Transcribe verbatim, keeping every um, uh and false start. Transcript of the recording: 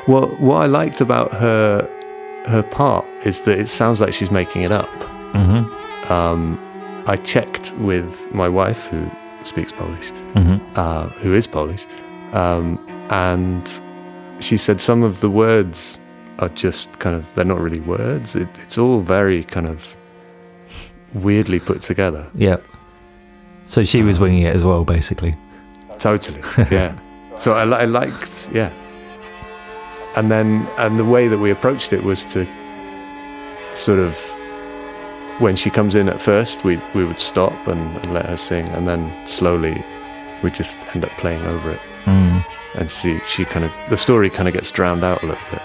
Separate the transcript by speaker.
Speaker 1: Well, what I liked about her her part is that it sounds like she's making it up.
Speaker 2: Mm-hmm.
Speaker 1: Um, I checked with my wife, who speaks Polish,
Speaker 2: Mm-hmm.
Speaker 1: uh, who is Polish, um, and she said some of the words are just kind of, they're not really words. It, it's all very kind of weirdly put together.
Speaker 2: Yeah. So she was winging it as well, basically.
Speaker 1: Totally, yeah. So I, li- I liked, yeah. And then, and the way that we approached it was to sort of, when she comes in at first, we we would stop and, and let her sing, and then slowly we just end up playing over it.
Speaker 2: Mm.
Speaker 1: And she, she kind of, the story kind of gets drowned out a little bit.